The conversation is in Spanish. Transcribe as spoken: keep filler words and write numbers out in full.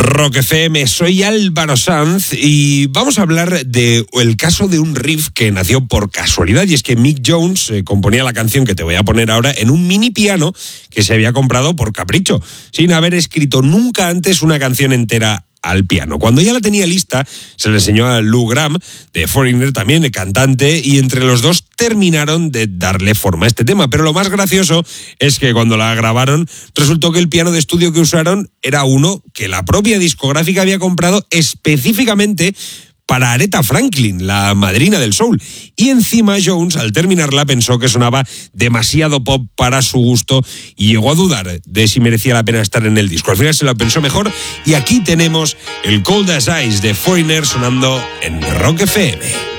Rock F M, soy Álvaro Sanz y vamos a hablar del caso de un riff que nació por casualidad, y es que Mick Jones eh, componía la canción que te voy a poner ahora en un mini piano que se había comprado por capricho, sin haber escrito nunca antes una canción entera al piano. Cuando ya la tenía lista, se la enseñó a Lou Gramm, de Foreigner, también el cantante, y entre los dos terminaron de darle forma a este tema. Pero lo más gracioso es que cuando la grabaron, resultó que el piano de estudio que usaron era uno que la propia discográfica había comprado específicamente para Aretha Franklin, la madrina del soul. Y encima Jones, al terminarla, pensó que sonaba demasiado pop para su gusto y llegó a dudar de si merecía la pena estar en el disco. Al final se lo pensó mejor y aquí tenemos el Cold as Ice de Foreigner sonando en Rock F M.